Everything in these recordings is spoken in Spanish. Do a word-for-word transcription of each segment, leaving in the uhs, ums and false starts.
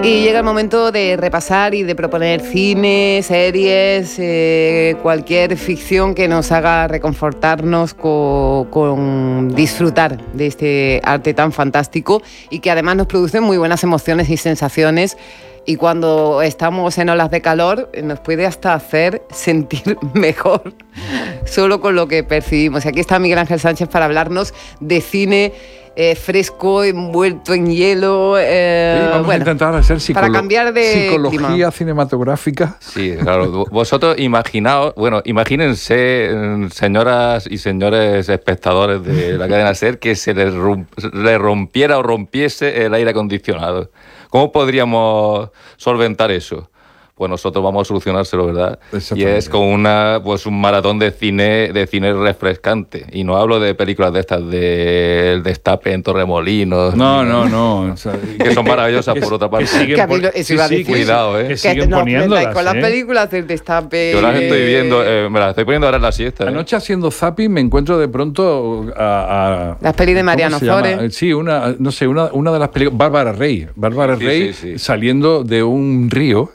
Y llega el momento de repasar y de proponer cine, series, eh, cualquier ficción que nos haga reconfortarnos con, con disfrutar de este arte tan fantástico y que además nos produce muy buenas emociones y sensaciones. Y cuando estamos en olas de calor nos puede hasta hacer sentir mejor solo con lo que percibimos. Y aquí está Miguel Ángel Sánchez para hablarnos de cine eh, fresco, envuelto en hielo. Eh, sí, vamos bueno, a intentar hacer psicolo- para cambiar de psicología clima. cinematográfica. Sí, claro. Vosotros imaginaos, bueno, imagínense, señoras y señores espectadores de la cadena SER, que se les, romp- les rompiera o rompiese el aire acondicionado. ¿Cómo podríamos solventar eso? Pues nosotros vamos a solucionárselo, ¿verdad? Y es con una, pues un maratón de cine, de cine refrescante. Y no hablo de películas de estas de El Destape en Torremolinos. No, no, no. O sea, que son maravillosas que, por otra parte. Que siguen Que a mí pon- lo- eso sí, iba a sí, decir. que- Cuidado, ¿eh? Que siguen no, poniéndolas, con las ¿eh? películas del Destape. Yo las estoy eh, viendo, eh, me las estoy poniendo ahora en la siesta. ¿eh? Anoche haciendo zapping me encuentro de pronto a... a Las pelis de ¿cómo Mariano se llama? Flores. Sí, una, no sé, una, una de las películas... Bárbara Rey. Bárbara Sí, Rey sí, sí. saliendo de un río.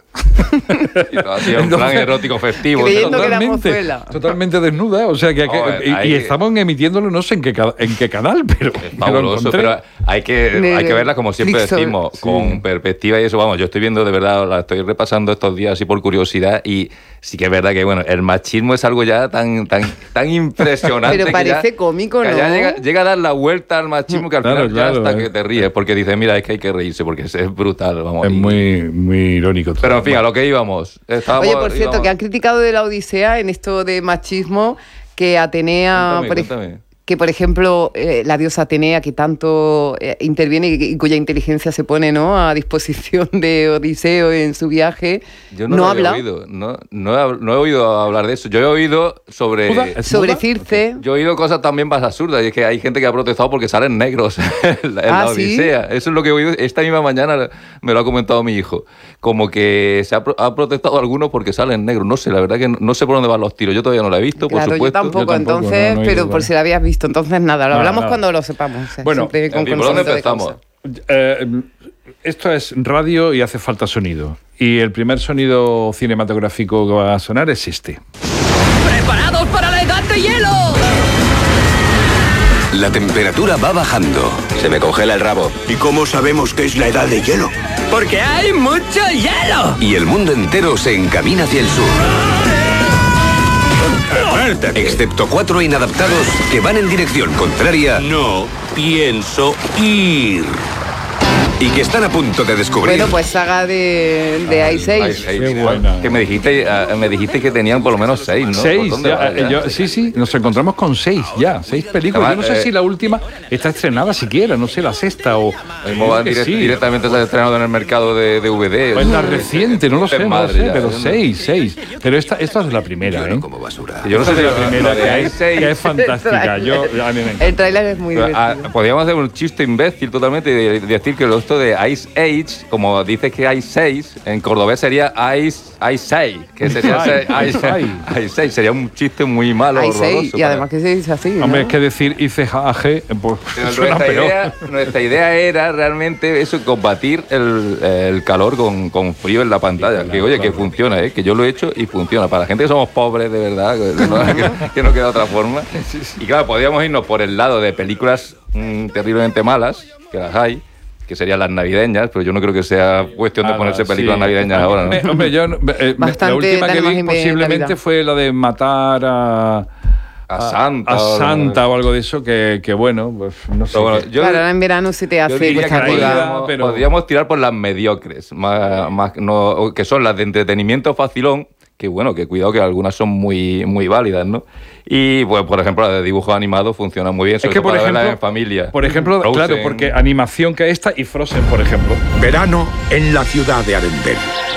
Y todo así en plan erótico festivo. Creyendo que era Totalmente, mozuela. totalmente desnuda. O sea, que, que- Oh, y, y ahí- estaban emitiéndolo no sé en qué, ca- en qué canal, pero Es me lo fabuloso, encontré. pero hay que, hay que verla como siempre Flixo. decimos, Sí. con perspectiva y eso. Vamos, yo estoy viendo de verdad, la estoy repasando estos días así por curiosidad y sí que es verdad que, bueno, el machismo es algo ya tan, tan, tan impresionante. Pero que parece ya- cómico, que ¿no? ya llega, llega a dar la vuelta al machismo que al Claro, final claro, ya hasta eh. que te ríes, porque dices, mira, es que hay que reírse, porque es, es brutal, vamos. Es y- muy, muy irónico. todo. Pero en fin, a lo que íbamos. Estábamos, Oye, por cierto, íbamos- que han criticado de la Odisea en esto de machismo, que Atenea, Cuéntame, por, ej- cuéntame. que por ejemplo, eh, la diosa Atenea, que tanto eh, interviene y, y cuya inteligencia se pone, ¿no?, a disposición de Odiseo en su viaje, Yo no, no lo había habla oído, no, no, he, no he oído hablar de eso. Yo he oído sobre... ¿Muda? ¿Es sobre muda? Circe. Yo he oído cosas también más absurdas, y es que hay gente que ha protestado porque salen negros en la, en Ah, la ¿sí? Odisea. Eso es lo que he oído. Esta misma mañana me lo ha comentado mi hijo. Como que se ha, pro- ha protestado algunos porque salen negros. No sé, la verdad que no, no sé por dónde van los tiros. Yo todavía no la he visto, Claro, por yo supuesto. tampoco, Yo tampoco, entonces, no, no he pero ido, por vale. si la habías visto, entonces nada, lo Nada, hablamos nada. cuando lo sepamos. o sea, Bueno, siempre En con fin, ¿por dónde conocimiento de empezamos? causa. Eh, esto es radio y hace falta sonido. Y el primer sonido cinematográfico que va a sonar es este. ¡Preparados para la edad de hielo! La temperatura va bajando. Se me congela el rabo. ¿Y cómo sabemos que es la edad de hielo? ¡Porque hay mucho hielo! Y el mundo entero se encamina hacia el sur. Excepto cuatro inadaptados que van en dirección contraria No pienso ir. y que están a punto de descubrir Bueno, pues saga de, de Ice Age. Ice Age, Qué mira, buena. que me dijiste, eh, me dijiste que tenían por lo menos seis, ¿no? ¿Por Seis, dónde ya, va, eh, yo- sí, sí, nos encontramos con seis ya, seis películas. Yo no sé Además, eh, si la última está estrenada siquiera, no sé, la sexta o... Mismo van creo que direct- sí. directamente se ha estrenado en el mercado de D V D. Pues la reciente, no lo sé, no lo Madre sé, ya, pero ¿no? seis, seis. Pero esta, esta es la primera, Lloro ¿eh? como basura. Yo no sé si la la primera que hay, Ice Age- que es fantástica. Yo, a mí me encanta. El tráiler es muy Ah, divertido. podríamos hacer un chiste imbécil totalmente de, de decir que esto de Ice Age, como dices que hay seis, en cordobés sería Ice Ice seis, que sería Ice se- Ice. Ice Ice seis, sería un chiste muy malo, Ice Age, horroroso. y además que se dice así, ¿no? Hombre, es que decir I C G A G, pues Pero suena nuestra, peor. idea, nuestra idea era realmente eso, combatir el, el calor con, con frío en la pantalla. Que oye, que funciona, ¿eh? Que yo lo he hecho y funciona. Para la gente que somos pobres de verdad, que no, que, que no queda otra forma. Y claro, podríamos irnos por el lado de películas mm, terriblemente malas, que las hay, que serían las navideñas, pero yo no creo que sea cuestión de Ah, ponerse sí. películas navideñas ahora, Hombre, ¿no? hombre, yo, no- eh, me- la Bastante última que tenemos vi en posiblemente Navidad. fue la de matar a... A Santa. a o- Santa o algo de eso, que, que bueno, pues no sé. Pero bueno, qué- yo- Claro, ahora en verano se te Yo hace diría que cuesta arriba. podríamos, pero- podríamos tirar por las mediocres, más, más- no, que son las de entretenimiento facilón, que bueno, que cuidado que algunas son muy, muy válidas, ¿no? Y pues, por ejemplo, la de dibujos animados funciona muy bien, Es sobre que, todo por para verlas ejemplo, en familia. por ejemplo, Frozen. claro, porque animación que esta y Frozen, por ejemplo. Verano en la ciudad de Arendelle.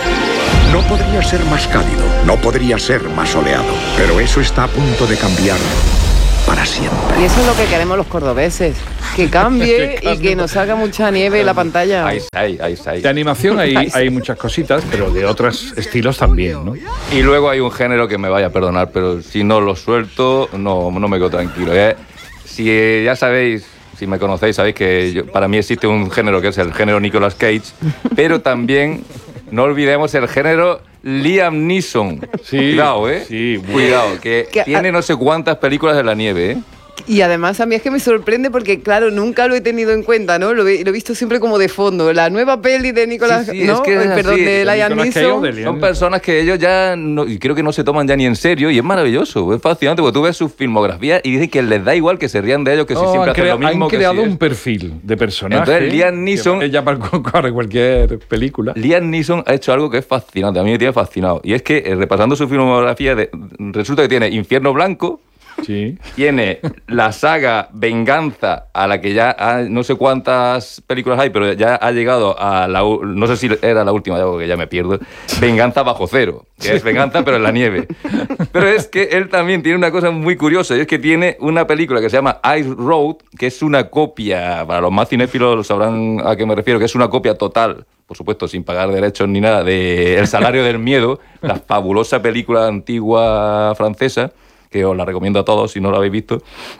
No podría ser más cálido, no podría ser más soleado, pero eso está a punto de cambiar para siempre. Y eso es lo que queremos los cordobeses, que cambie Que y que nos salga mucha nieve en la pantalla. Hay seis, hay seis. De animación hay, hay muchas cositas, pero de otros estilos también, ¿no? Y luego hay un género que me vaya a perdonar, pero si no lo suelto, no, no me quedo tranquilo. ¿eh? Si eh, ya sabéis Si me conocéis, sabéis que yo, para mí existe un género que es el género Nicolas Cage, pero también no olvidemos el género Liam Neeson. Sí, Cuidado, ¿eh? sí, bueno. Cuidado, que, Que, tiene a- no sé cuántas películas de la nieve, ¿eh? Y además a mí es que me sorprende porque, claro, nunca lo he tenido en cuenta, ¿no? Lo he, lo he visto siempre como de fondo. La nueva peli de Nicolás, Sí, sí, ¿no? es que es Eh, Perdón, así, de de Liam Nicolas Cage o de Neeson. Liam- Son personas que ellos ya no, y creo que no se toman ya ni en serio y es maravilloso, es fascinante porque tú ves su filmografía y dicen que les da igual que se rían de ellos, que si No, siempre han, hacen crea- lo mismo. han que creado si es- un perfil de personaje. Entonces, Liam Neeson- que vale ya para, para cualquier película. Liam Neeson ha hecho algo que es fascinante, a mí me tiene fascinado. Y es que, eh, repasando su filmografía, de- resulta que tiene Infierno Blanco, Sí. tiene la saga Venganza, a la que ya ha- no sé cuántas películas hay, pero ya ha llegado a la... u- No sé si era la última, ya, porque ya me pierdo. Venganza bajo cero, que es Venganza pero en la nieve. Pero es que él también tiene una cosa muy curiosa, y es que tiene una película que se llama Ice Road, que es una copia, para los más cinéfilos sabrán a qué me refiero, que es una copia total, por supuesto, sin pagar derechos ni nada, de El salario del miedo, la fabulosa película antigua francesa, que os la recomiendo a todos si no la habéis visto.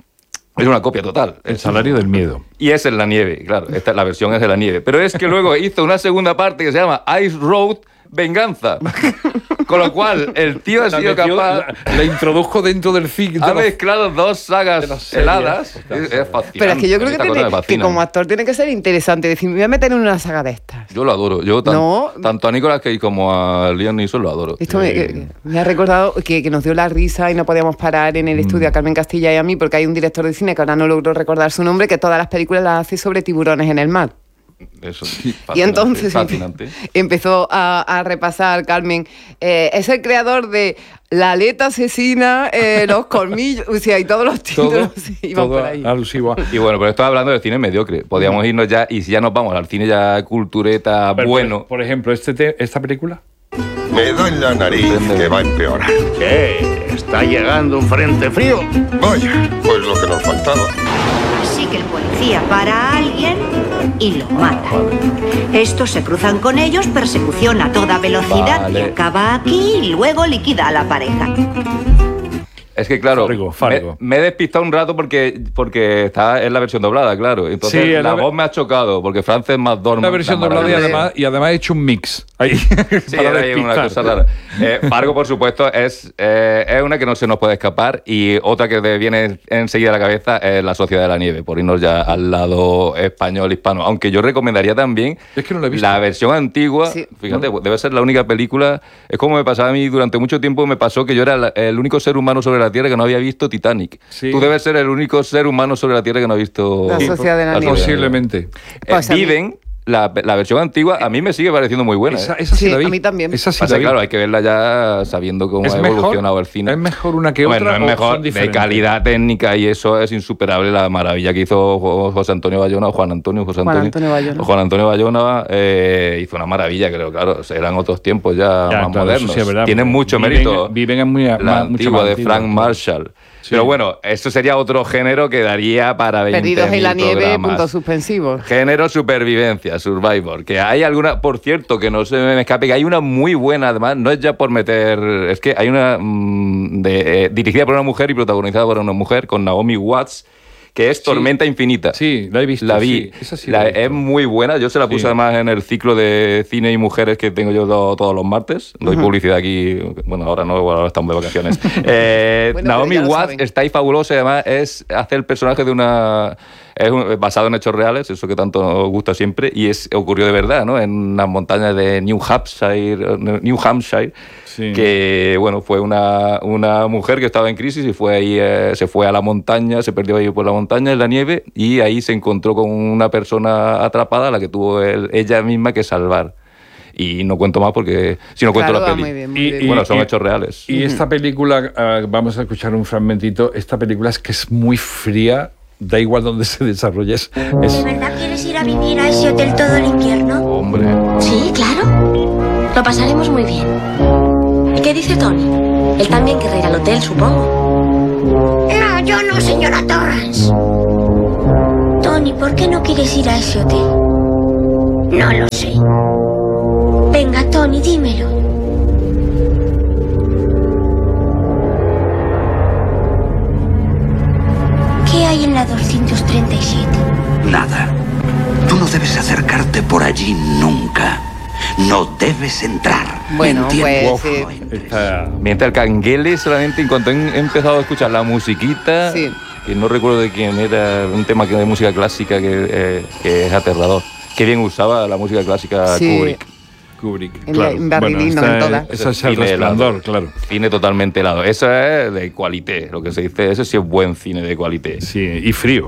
Es una copia total. El salario del miedo. Y es en la nieve, claro. Esta, la versión es en la nieve. Pero es que luego hizo una segunda parte que se llama Ice Road Venganza. Con lo cual, el tío ha La, sido metió- capaz... la, la introdujo dentro del ciclo. Ha mezclado dos sagas de las series. heladas. Es, es fascinante. Pero es que yo creo que, Esta cosa tiene, me que fascina. como actor tiene que ser interesante. Decir, me voy a meter en una saga de estas. Yo lo adoro. Yo tan- No. tanto a Nicolas Cage como a Liam Neeson lo adoro. Esto me, Eh. me ha recordado que, que nos dio la risa y no podíamos parar en el estudio a Carmen Castilla y a mí porque hay un director de cine que ahora no logro recordar su nombre, que todas las películas las hace sobre tiburones en el mar. Eso, Y fascinante, entonces fascinante. empezó a, a repasar, Carmen, eh, es el creador de La aleta asesina, eh, Los colmillos, o sea, y todos los Todo, títulos iban todo por ahí. alusivo a... Y bueno, pero estoy hablando de cine mediocre. Podríamos irnos ya, y si ya nos vamos al cine ya cultureta Pero, bueno. Por, por ejemplo, este te- esta película. Me da en la nariz que va a empeorar. ¿Qué? ¿Está llegando un frente frío? Vaya, pues lo que nos faltaba. Así que el policía para a alguien y lo mata. Estos se cruzan con ellos, persecución a toda velocidad Vale. y acaba aquí y luego liquida a la pareja. Es que claro, Fargo, Fargo. Me, me he despistado un rato porque, porque está en la versión doblada, claro. Entonces Sí, en la la- voz me ha chocado, porque Frances McDormand... La versión la doblada y maravillosa- además, y además he hecho un mix. Ahí, Sí, para era ahí una despistar. cosa rara. Eh, Fargo, por supuesto, es, eh, es una que no se nos puede escapar, y otra que te viene enseguida a la cabeza es La Sociedad de la Nieve, por irnos ya al lado español, hispano. Aunque yo recomendaría también Es que no la he visto. la versión antigua. Sí. Fíjate, debe ser la única película. Es como me pasaba a mí durante mucho tiempo, me pasó que yo era la- el único ser humano sobre la Tierra que no había visto Titanic. Sí. Tú debes ser el único ser humano sobre la Tierra que no ha visto La Sociedad de la La Nieve. Sociedad de la Nieve. Posiblemente. Eh, Pues a mí- Viven, la, la versión antigua, a mí me sigue pareciendo muy buena. Esa, ¿eh? esa sí, Sí, la vi. a mí también. Esa sí Pasa la que, vi. claro, hay que verla ya sabiendo cómo ¿Es ha mejor? evolucionado el cine. ¿Es mejor una que Bueno, otra no es o mejor son de diferentes? calidad técnica, y eso es insuperable, la maravilla que hizo Jo- José Antonio Bayona, o Juan Antonio, José Juan Antonio, Antonio Bayona. Juan Antonio Bayona eh, hizo una maravilla, creo, claro, eran otros tiempos ya, Ya, más claro, modernos. eso sí es verdad, Tienen porque mucho Viven- mérito. Viven es muy- la más- mucho antigua más de antigua, Frank claro. Marshall. Sí. Pero bueno, esto sería otro género que daría para veinte Perdidos en la mil nieve, programas. puntos suspensivos. Género supervivencia, Survivor. Que hay alguna, por cierto, que no se me escape, que hay una muy buena, además, no es ya por meter. Es que hay una mm, de, eh, dirigida por una mujer y protagonizada por una mujer, con Naomi Watts, que es Sí. Tormenta Infinita. Sí, la he visto. La vi. sí, esa sí La- la he visto. es muy buena. Yo se la puse Sí. además en el ciclo de cine y mujeres que tengo yo do- todos los martes. Doy publicidad aquí. Bueno, ahora no, ahora estamos de vacaciones. Eh, Bueno, pero Naomi ya lo Watts saben. está ahí fabulosa y además es hacer el personaje de una... Es un- basado en hechos reales, eso que tanto nos gusta siempre, y es ocurrió de verdad, ¿no? En unas montañas de New Hampshire, New Hampshire Sí. que bueno, fue una, una mujer que estaba en crisis y fue ahí, eh, se fue a la montaña, se perdió ahí por la montaña en la nieve, y ahí se encontró con una persona atrapada a la que tuvo él- ella misma que salvar. Y no cuento más porque si no cuento Claro, la va peli. muy bien, muy Y- bien. y- Bueno, son y- hechos reales. Y esta película, ah, vamos a escuchar un fragmentito, esta película es que es muy fría, da igual donde se desarrolle. Es, es- ¿De verdad quieres ir a vivir a ese hotel todo el invierno? Hombre, Sí, claro. Lo pasaremos muy bien. ¿Y qué dice Tony? Él también querrá ir al hotel, supongo. No, yo no, señora Torrance. Tony, ¿por qué no quieres ir a ese hotel? No lo sé. Venga, Tony, dímelo. ¿Qué hay en la doscientos treinta y siete? por allí nunca. No debes entrar. Bueno, pues... Eh, Esta... Mientras el canguele, solamente en cuanto he empezado a escuchar la musiquita, sí. que no recuerdo de quién era, un tema de música clásica que, eh, que es aterrador. Qué bien usaba la música clásica sí. Kubrick. Kubrick, en claro. La, bueno, esta, en toda. Eso es el Resplandor, claro. Cine totalmente helado. Eso es de qualité, lo que se dice. Eso sí es buen cine de qualité. Sí, y frío.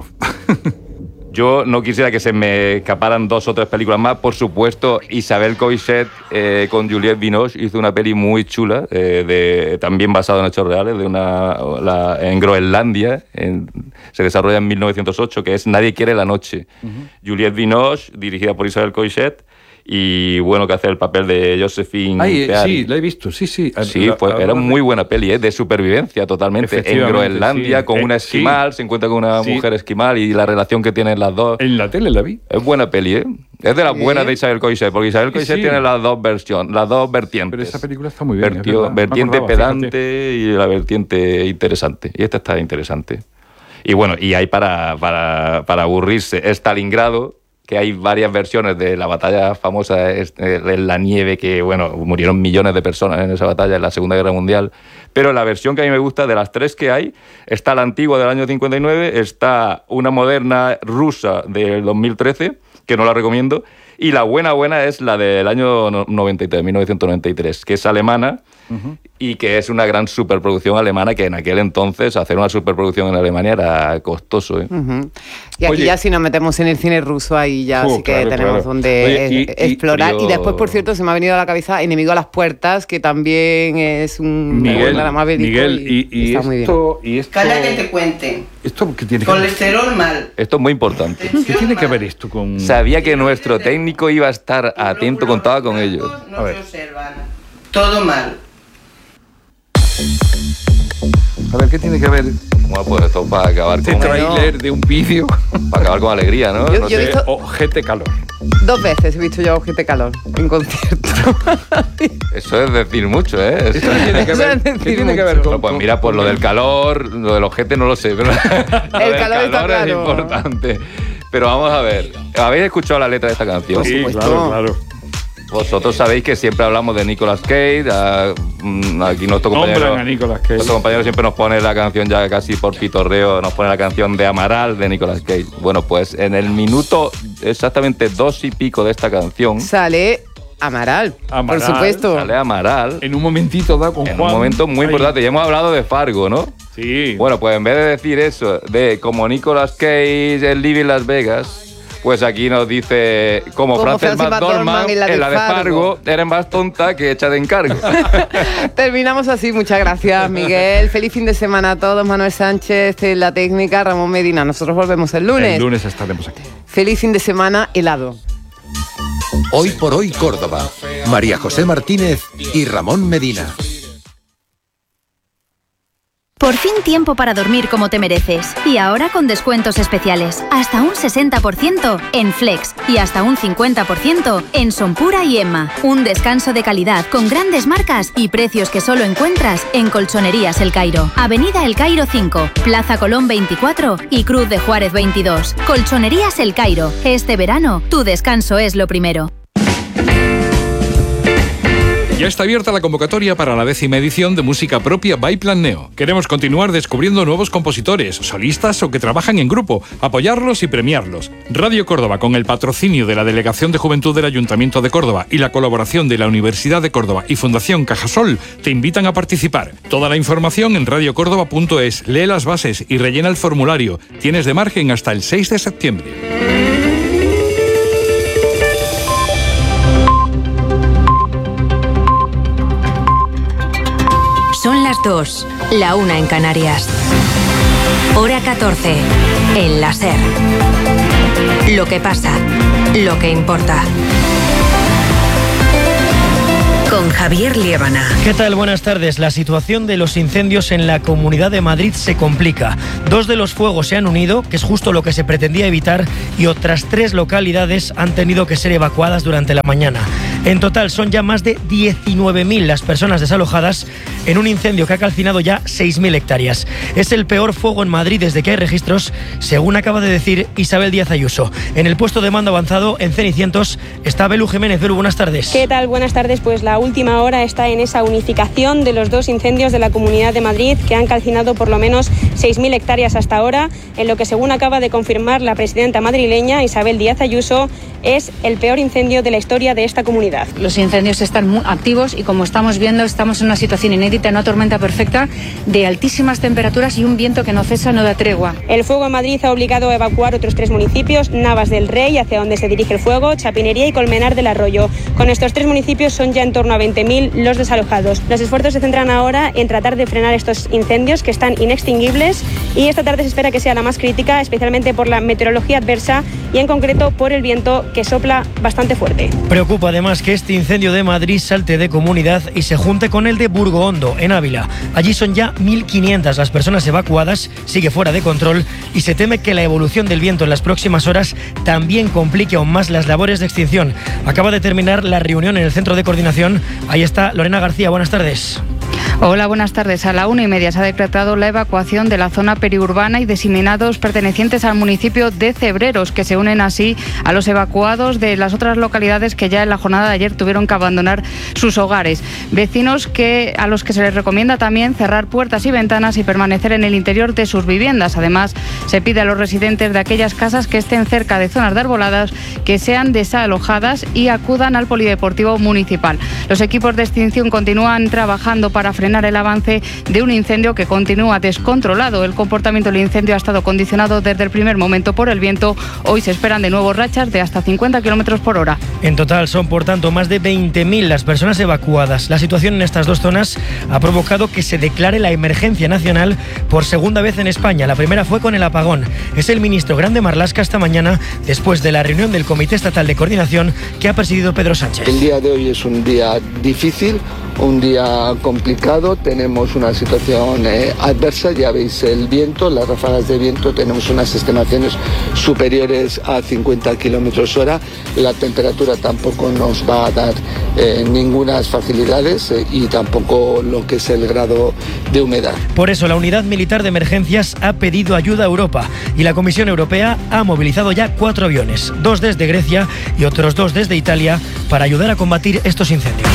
Yo no quisiera que se me escaparan dos o tres películas más. Por supuesto, Isabelle Coixet eh, con Juliette Binoche hizo una peli muy chula, eh, de, también basada en hechos reales, de una, la, en Groenlandia. En, se desarrolla en mil novecientos ocho, que es Nadie quiere la noche. Uh-huh. Juliette Binoche, dirigida por Isabelle Coixet. Y bueno, que hace el papel de Josephine Ay, Peary. Sí, la he visto, sí, sí. Sí, pues era muy buena peli, ¿eh? De supervivencia totalmente. En Groenlandia, sí. con una esquimal, sí. se encuentra con una sí. mujer esquimal y la relación que tienen las dos. En la tele la vi. Es buena peli, ¿eh? Es de las sí. buenas de Isabelle Coixet, porque Isabelle Coixet sí. tiene las dos versiones, las dos vertientes. Pero esa película está muy bien. Vertio, vertiente acordaba, pedante fíjate. Y la vertiente interesante. Y esta está interesante. Y bueno, y hay para, para, para aburrirse Stalingrado, que hay varias versiones de la batalla famosa en la nieve, que bueno, murieron millones de personas en esa batalla en la Segunda Guerra Mundial, pero la versión que a mí me gusta, de las tres que hay, está la antigua del año cincuenta y nueve, está una moderna rusa del dos mil trece, que no la recomiendo, y la buena buena es la del año noventa y tres, mil novecientos noventa y tres, que es alemana, uh-huh. y que es una gran superproducción alemana, que en aquel entonces hacer una superproducción en Alemania era costoso. ¿eh? Uh-huh. Y aquí Oye, ya si nos metemos en el cine ruso, ahí ya uh, sí que claro, tenemos claro. donde Oye, y, explorar. Y, y, y después, por cierto, se me ha venido a la cabeza Enemigo a las puertas, que también es un... Miguel, Miguel y, y, y, está muy esto, y esto... Calla que te cuente. ¿Esto qué tiene que Colesterol ver? Mal. Esto es muy importante. ¿Qué tiene que ver esto con...? Sabía que nuestro técnico iba a estar atento, contaba con ello. No a ver. Se observan. Todo mal. A ver, ¿qué tiene que ver? Bueno, pues esto para acabar este con... Este tráiler no. de un vídeo. Para acabar con alegría, ¿no? Yo, no yo sé. he visto... Ojete Calor. Dos veces he visto yo Ojete Calor en concierto. Eso es decir mucho, ¿eh? Eso tiene que ver, ¿qué tiene que ver con...? Bueno, pues mira, por lo del calor, lo del ojete no lo sé, pero... el del calor, calor está es claro. importante. Pero vamos a ver, ¿habéis escuchado la letra de esta canción? Sí, claro, claro. Vosotros sabéis que siempre hablamos de Nicolas Cage, a, aquí nuestro compañero, a Nicolas Cage. nuestro compañero siempre nos pone la canción ya casi por pitorreo, nos pone la canción de Amaral de Nicolas Cage. Bueno, pues en el minuto exactamente dos y pico de esta canción sale Amaral, Amaral, por supuesto. Sale Amaral. En un momentito da con en Juan. En un momento muy Ay. importante. Ya hemos hablado de Fargo, ¿no? Sí. Bueno, pues en vez de decir eso, de como Nicolas Cage en Living Las Vegas, pues aquí nos dice, como, como Frances McDormand en la de, en la de Fargo, Fargo, eres más tonta que hecha de encargo. Terminamos así, muchas gracias, Miguel. Feliz fin de semana a todos. Manuel Sánchez en la técnica, Ramón Medina. Nosotros volvemos el lunes. El lunes estaremos aquí. Feliz fin de semana helado. Hoy por hoy Córdoba. María José Martínez y Ramón Medina. Por fin tiempo para dormir como te mereces. Y ahora con descuentos especiales. Hasta un sesenta por ciento en Flex y hasta un cincuenta por ciento en Sonpura y Emma. Un descanso de calidad con grandes marcas y precios que solo encuentras en Colchonerías El Cairo. Avenida El Cairo cinco, Plaza Colón veinticuatro y Cruz de Juárez veintidós. Colchonerías El Cairo. Este verano, tu descanso es lo primero. Ya está abierta la convocatoria para la décima edición de Música Propia by Plan Neo. Queremos continuar descubriendo nuevos compositores, solistas o que trabajan en grupo, apoyarlos y premiarlos. Radio Córdoba, con el patrocinio de la Delegación de Juventud del Ayuntamiento de Córdoba y la colaboración de la Universidad de Córdoba y Fundación Cajasol, te invitan a participar. Toda la información en radio córdoba punto es. Lee las bases y rellena el formulario. Tienes de margen hasta el seis de septiembre. Son las dos, la una en Canarias. Hora catorce, en la SER. Lo que pasa, lo que importa. Con Javier Liébana. ¿Qué tal? Buenas tardes. La situación de los incendios en la Comunidad de Madrid se complica. Dos de los fuegos se han unido, que es justo lo que se pretendía evitar, y otras tres localidades han tenido que ser evacuadas durante la mañana. En total son ya más de diecinueve mil las personas desalojadas en un incendio que ha calcinado ya seis mil hectáreas. Es el peor fuego en Madrid desde que hay registros, según acaba de decir Isabel Díaz Ayuso. En el puesto de mando avanzado en Cenicientos está Belu Jiménez. Belu, buenas tardes. ¿Qué tal? Buenas tardes. Pues la última hora está en esa unificación de los dos incendios de la Comunidad de Madrid que han calcinado por lo menos seis mil hectáreas hasta ahora, en lo que, según acaba de confirmar la presidenta madrileña Isabel Díaz Ayuso, es el peor incendio de la historia de esta comunidad. Los incendios están muy activos y, como estamos viendo, estamos en una situación inédita, en una tormenta perfecta de altísimas temperaturas y un viento que no cesa, no da tregua. El fuego en Madrid ha obligado a evacuar otros tres municipios: Navas del Rey, hacia donde se dirige el fuego, Chapinería y Colmenar del Arroyo. Con estos tres municipios son ya en torno a veinte mil los desalojados. Los esfuerzos se centran ahora en tratar de frenar estos incendios que están inextinguibles, y esta tarde se espera que sea la más crítica, especialmente por la meteorología adversa y en concreto por el viento que sopla bastante fuerte. Preocupa además que este incendio de Madrid salte de comunidad y se junte con el de Burgoondo, en Ávila. Allí son ya mil quinientas las personas evacuadas, sigue fuera de control y se teme que la evolución del viento en las próximas horas también complique aún más las labores de extinción. Acaba de terminar la reunión en el centro de coordinación. Ahí está Lorena García, buenas tardes. Hola, buenas tardes. A la una y media se ha decretado la evacuación de la zona periurbana y diseminados pertenecientes al municipio de Cebreros, que se unen así a los evacuados de las otras localidades que ya en la jornada de ayer tuvieron que abandonar sus hogares. Vecinos que a los que se les recomienda también cerrar puertas y ventanas y permanecer en el interior de sus viviendas. Además, se pide a los residentes de aquellas casas que estén cerca de zonas de arboladas que sean desalojadas y acudan al polideportivo municipal. Los equipos de extinción continúan trabajando para frenar el avance de un incendio que continúa descontrolado. El comportamiento del incendio ha estado condicionado desde el primer momento por el viento. Hoy se esperan de nuevo rachas de hasta cincuenta kilómetros por hora. En total son, por tanto, más de veinte mil las personas evacuadas. La situación en estas dos zonas ha provocado que se declare la emergencia nacional por segunda vez en España. La primera fue con el apagón. Es el ministro Grande Marlaska esta mañana, después de la reunión del Comité Estatal de Coordinación que ha presidido Pedro Sánchez. El día de hoy es un día difícil, un día complicado. Tenemos una situación eh, adversa, ya veis el viento, las ráfagas de viento, tenemos unas estimaciones superiores a cincuenta kilómetros hora. La temperatura tampoco nos va a dar eh, ninguna facilidades eh, y tampoco lo que es el grado de humedad. Por eso la Unidad Militar de Emergencias ha pedido ayuda a Europa y la Comisión Europea ha movilizado ya cuatro aviones, dos desde Grecia y otros dos desde Italia, para ayudar a combatir estos incendios.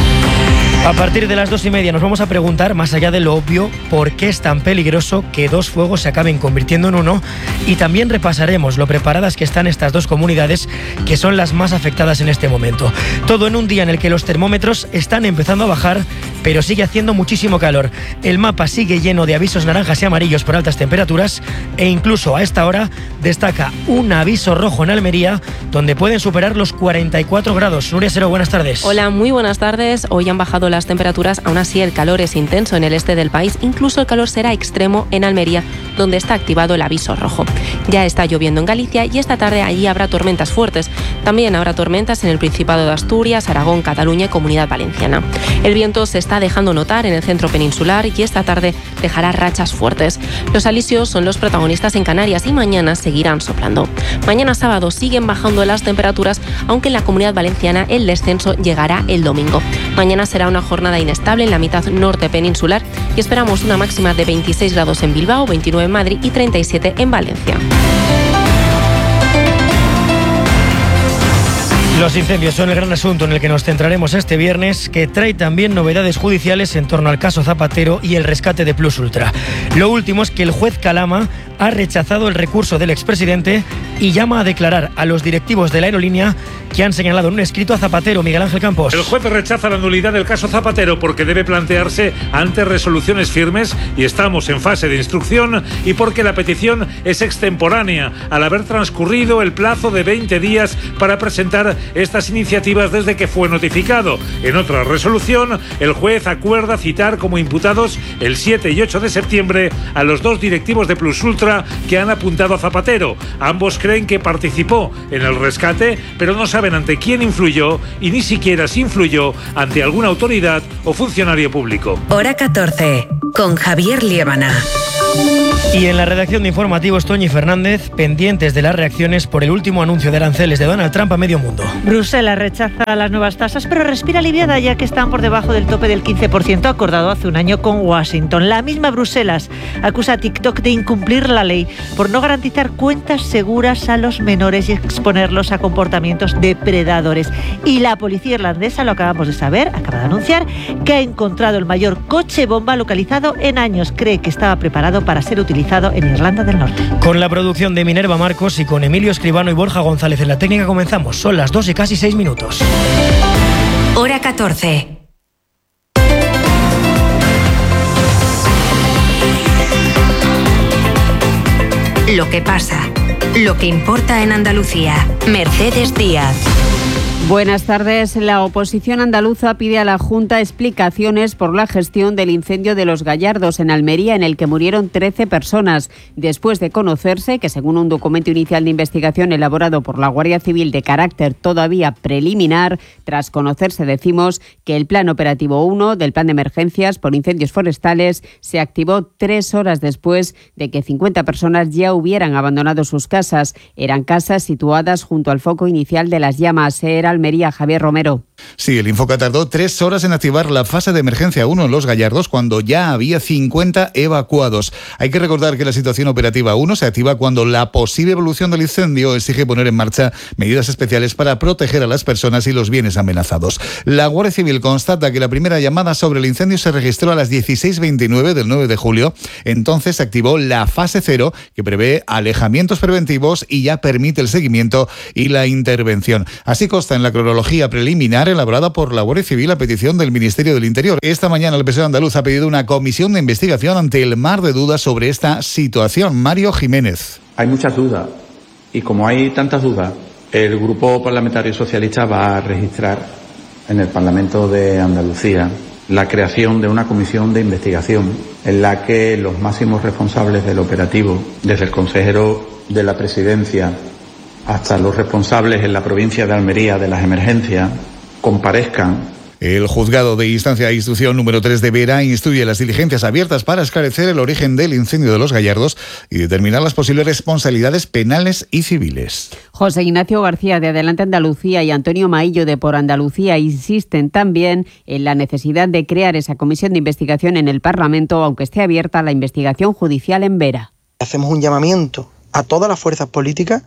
A partir de las dos y media nos vamos a preguntar, más allá de lo obvio, por qué es tan peligroso que dos fuegos se acaben convirtiendo en uno, y también repasaremos lo preparadas que están estas dos comunidades, que son las más afectadas en este momento. Todo en un día en el que los termómetros están empezando a bajar, pero sigue haciendo muchísimo calor. El mapa sigue lleno de avisos naranjas y amarillos por altas temperaturas, e incluso a esta hora destaca un aviso rojo en Almería, donde pueden superar los cuarenta y cuatro grados. Nuria Sero, buenas tardes. Hola, muy buenas tardes. Hoy han bajado las temperaturas, aún así el calor es intenso en el este del país. Incluso el calor será extremo en Almería, donde está activado el aviso rojo. Ya está lloviendo en Galicia y esta tarde allí habrá tormentas fuertes. También habrá tormentas en el Principado de Asturias, Aragón, Cataluña y Comunidad Valenciana. El viento se está dejando notar en el centro peninsular y esta tarde dejará rachas fuertes. Los alisios son los protagonistas en Canarias y mañana seguirán soplando. Mañana sábado siguen bajando las temperaturas, aunque en la Comunidad Valenciana el descenso llegará el domingo. Mañana será una jornada inestable en la mitad norte peninsular y esperamos una máxima de veintiséis grados en Bilbao, veintinueve en Madrid y treinta y siete en Valencia. Los incendios son el gran asunto en el que nos centraremos este viernes, que trae también novedades judiciales en torno al caso Zapatero y el rescate de Plus Ultra. Lo último es que el juez Calama ha rechazado el recurso del expresidente y llama a declarar a los directivos de la aerolínea que han señalado en un escrito a Zapatero. Miguel Ángel Campos. El juez rechaza la nulidad del caso Zapatero porque debe plantearse ante resoluciones firmes y estamos en fase de instrucción, y porque la petición es extemporánea al haber transcurrido el plazo de veinte días para presentar estas iniciativas desde que fue notificado. En otra resolución, el juez acuerda citar como imputados el siete y ocho de septiembre a los dos directivos de Plus Ultra que han apuntado a Zapatero. Ambos creen que participó en el rescate, pero no saben ante quién influyó y ni siquiera si influyó ante alguna autoridad o funcionario público. Hora catorce, con Javier Liébana. Y en la redacción de informativos, Toñi Fernández, pendientes de las reacciones por el último anuncio de aranceles de Donald Trump a medio mundo. Bruselas rechaza las nuevas tasas, pero respira aliviada ya que están por debajo del tope del quince por ciento acordado hace un año con Washington. La misma Bruselas acusa a TikTok de incumplir la ley por no garantizar cuentas seguras a los menores y exponerlos a comportamientos depredadores. Y la policía irlandesa, lo acabamos de saber, acaba de anunciar que ha encontrado el mayor coche bomba localizado en años. Cree que estaba preparado para ser utilizado en Irlanda del Norte. Con la producción de Minerva Marcos y con Emilio Escribano y Borja González en la técnica comenzamos. Son las dos y casi seis minutos. Hora catorce. Lo que pasa, lo que importa en Andalucía. Mercedes Díaz. Buenas tardes. La oposición andaluza pide a la Junta explicaciones por la gestión del incendio de Los Gallardos en Almería, en el que murieron trece personas, después de conocerse que, según un documento inicial de investigación elaborado por la Guardia Civil de carácter todavía preliminar, tras conocerse, decimos, que el Plan Operativo uno del Plan de Emergencias por Incendios Forestales se activó tres horas después de que cincuenta personas ya hubieran abandonado sus casas. Eran casas situadas junto al foco inicial de las llamas. Era Almería, Javier Romero. Sí, el Infoca tardó tres horas en activar la fase de emergencia uno en Los Gallardos cuando ya había cincuenta evacuados. Hay que recordar que la situación operativa uno se activa cuando la posible evolución del incendio exige poner en marcha medidas especiales para proteger a las personas y los bienes amenazados. La Guardia Civil constata que la primera llamada sobre el incendio se registró a las dieciséis veintinueve del nueve de julio. Entonces se activó la fase cero, que prevé alejamientos preventivos y ya permite el seguimiento y la intervención. Así consta en la cronología preliminar elaborada por la Guardia Civil a petición del Ministerio del Interior. Esta mañana el P S O E andaluz ha pedido una comisión de investigación ante el mar de dudas sobre esta situación. Mario Jiménez. Hay muchas dudas y como hay tantas dudas, el Grupo Parlamentario Socialista va a registrar en el Parlamento de Andalucía la creación de una comisión de investigación en la que los máximos responsables del operativo, desde el consejero de la Presidencia hasta los responsables en la provincia de Almería de las emergencias, comparezcan. El juzgado de instancia e instrucción número tres de Vera instruye las diligencias abiertas para esclarecer el origen del incendio de Los Gallardos y determinar las posibles responsabilidades penales y civiles. José Ignacio García de Adelante Andalucía y Antonio Maillo de Por Andalucía insisten también en la necesidad de crear esa comisión de investigación en el Parlamento, aunque esté abierta la investigación judicial en Vera. Hacemos un llamamiento a todas las fuerzas políticas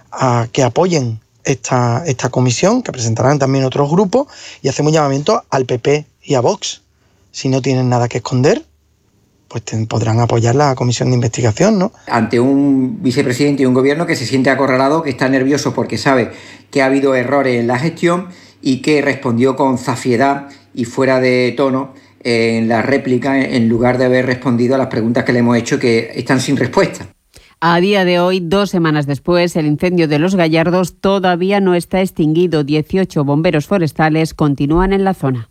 a que apoyen esta, esta comisión, que presentarán también otros grupos, y hacemos un llamamiento al P P y a Vox. Si no tienen nada que esconder, pues te, podrán apoyar la comisión de investigación, ¿no? Ante un vicepresidente y un gobierno que se siente acorralado, que está nervioso porque sabe que ha habido errores en la gestión y que respondió con zafiedad y fuera de tono en la réplica, en lugar de haber respondido a las preguntas que le hemos hecho, que están sin respuesta. A día de hoy, dos semanas después, el incendio de Los Gallardos todavía no está extinguido. dieciocho bomberos forestales continúan en la zona.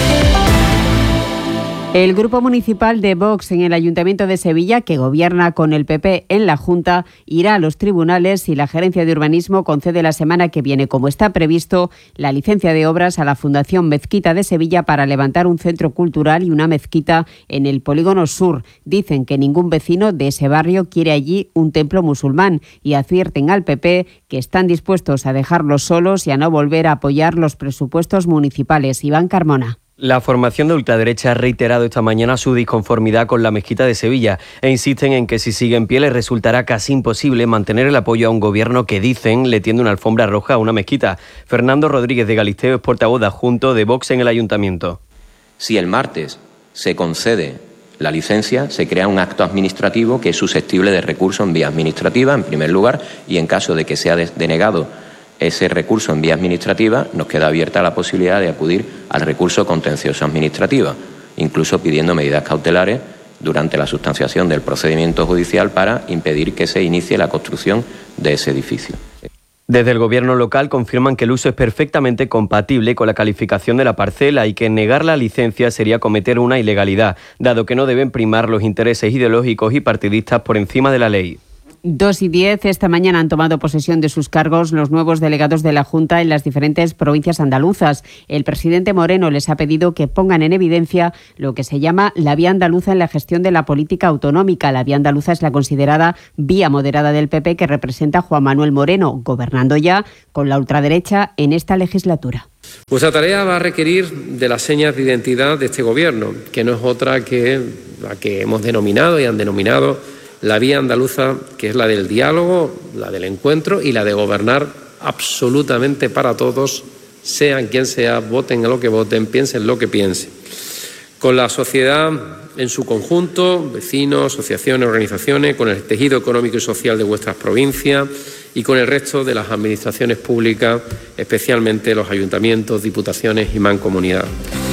El Grupo Municipal de Vox en el Ayuntamiento de Sevilla, que gobierna con el P P en la Junta, irá a los tribunales si la Gerencia de Urbanismo concede la semana que viene, como está previsto, la licencia de obras a la Fundación Mezquita de Sevilla para levantar un centro cultural y una mezquita en el Polígono Sur. Dicen que ningún vecino de ese barrio quiere allí un templo musulmán y advierten al P P que están dispuestos a dejarlos solos y a no volver a apoyar los presupuestos municipales. Iván Carmona. La formación de ultraderecha ha reiterado esta mañana su disconformidad con la Mezquita de Sevilla e insisten en que si sigue en pie les resultará casi imposible mantener el apoyo a un gobierno que, dicen, le tiende una alfombra roja a una mezquita. Fernando Rodríguez de Galisteo es portavoz adjunto de Vox en el Ayuntamiento. Si el martes se concede la licencia, se crea un acto administrativo que es susceptible de recurso en vía administrativa, en primer lugar, y en caso de que sea denegado ese recurso en vía administrativa, nos queda abierta la posibilidad de acudir al recurso contencioso administrativa, incluso pidiendo medidas cautelares durante la sustanciación del procedimiento judicial para impedir que se inicie la construcción de ese edificio. Desde el gobierno local confirman que el uso es perfectamente compatible con la calificación de la parcela y que negar la licencia sería cometer una ilegalidad, dado que no deben primar los intereses ideológicos y partidistas por encima de la ley. Dos y diez, esta mañana han tomado posesión de sus cargos los nuevos delegados de la Junta en las diferentes provincias andaluzas. El presidente Moreno les ha pedido que pongan en evidencia lo que se llama la vía andaluza en la gestión de la política autonómica. La vía andaluza es la considerada vía moderada del P P que representa a Juan Manuel Moreno, gobernando ya con la ultraderecha en esta legislatura. Nuestra tarea va a requerir de las señas de identidad de este Gobierno, que no es otra que la que hemos denominado y han denominado la vía andaluza, que es la del diálogo, la del encuentro y la de gobernar absolutamente para todos, sean quien sea, voten a lo que voten, piensen lo que piensen. Con la sociedad en su conjunto, vecinos, asociaciones, organizaciones, con el tejido económico y social de vuestras provincias y con el resto de las administraciones públicas, especialmente los ayuntamientos, diputaciones y mancomunidades.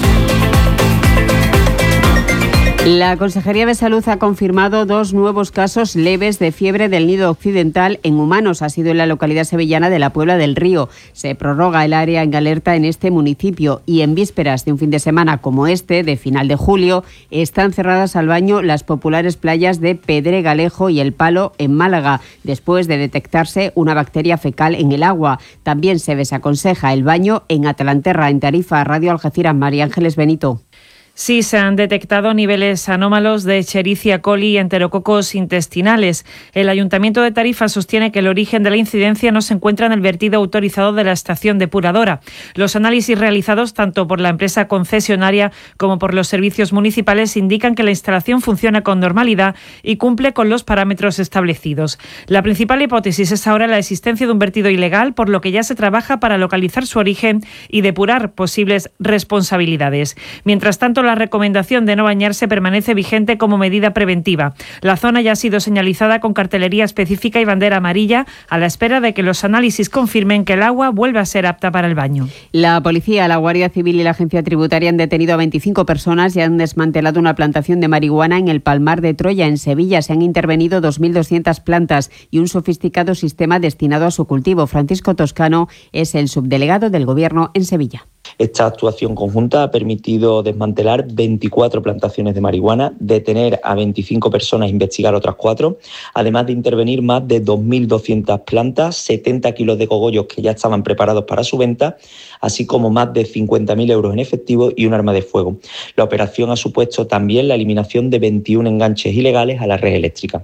La Consejería de Salud ha confirmado dos nuevos casos leves de fiebre del nido occidental en humanos. Ha sido en la localidad sevillana de la Puebla del Río. Se prorroga el área en alerta en este municipio y en vísperas de un fin de semana como este, de final de julio, están cerradas al baño las populares playas de Pedregalejo y El Palo en Málaga, después de detectarse una bacteria fecal en el agua. También se desaconseja el baño en Atalanterra, en Tarifa. Radio Algeciras, María Ángeles Benito. Sí, se han detectado niveles anómalos de Escherichia coli y enterococos intestinales. El Ayuntamiento de Tarifa sostiene que el origen de la incidencia no se encuentra en el vertido autorizado de la estación depuradora. Los análisis realizados tanto por la empresa concesionaria como por los servicios municipales indican que la instalación funciona con normalidad y cumple con los parámetros establecidos. La principal hipótesis es ahora la existencia de un vertido ilegal, por lo que ya se trabaja para localizar su origen y depurar posibles responsabilidades. Mientras tanto, la recomendación de no bañarse permanece vigente como medida preventiva. La zona ya ha sido señalizada con cartelería específica y bandera amarilla a la espera de que los análisis confirmen que el agua vuelve a ser apta para el baño. La policía, la Guardia Civil y la Agencia Tributaria han detenido a veinticinco personas y han desmantelado una plantación de marihuana en el Palmar de Troya, en Sevilla. Se han intervenido dos mil doscientas plantas y un sofisticado sistema destinado a su cultivo. Francisco Toscano es el subdelegado del Gobierno en Sevilla. Esta actuación conjunta ha permitido desmantelar veinticuatro plantaciones de marihuana, detener a veinticinco personas e investigar otras cuatro, además de intervenir más de dos mil doscientas plantas, setenta kilos de cogollos que ya estaban preparados para su venta, así como más de cincuenta mil euros en efectivo y un arma de fuego. La operación ha supuesto también la eliminación de veintiún enganches ilegales a la red eléctrica.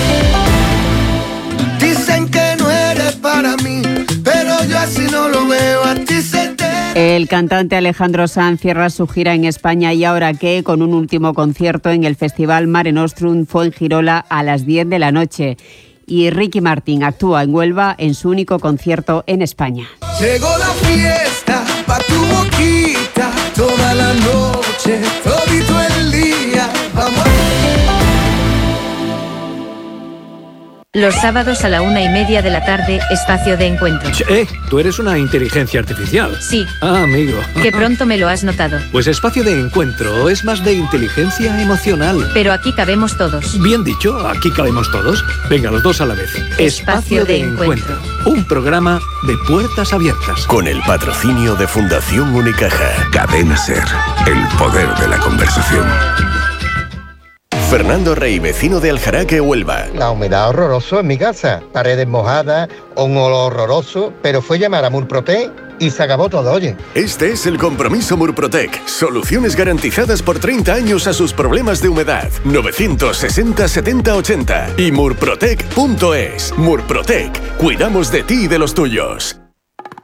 Dicen que no eres para mí, pero yo así no lo veo, a ti se te... El cantante Alejandro Sanz cierra su gira en España y ahora qué, con un último concierto en el Festival Mare Nostrum Fuengirola a las diez de la noche. Y Ricky Martin actúa en Huelva en su único concierto en España. Llegó la fiesta pa' tu boquita, toda la noche, todito el día, vamos. Los sábados a la una y media de la tarde, espacio de encuentro. Eh, tú eres una inteligencia artificial. Sí. Ah, amigo. Que pronto me lo has notado. Pues espacio de encuentro es más de inteligencia emocional. Pero aquí cabemos todos. Bien dicho, aquí cabemos todos. Venga, los dos a la vez. Espacio, espacio de, de encuentro. encuentro. Un programa de puertas abiertas. Con el patrocinio de Fundación Unicaja. Cadena Ser. El poder de la conversación. Fernando Rey, vecino de Aljaraque, Huelva. La humedad horroroso en mi casa, paredes mojadas, un olor horroroso, pero fue llamar a Murprotec y se acabó todo, oye. Este es el compromiso Murprotec. Soluciones garantizadas por treinta años a sus problemas de humedad. novecientos sesenta setenta ochenta y murprotec punto es. Murprotec. Cuidamos de ti y de los tuyos.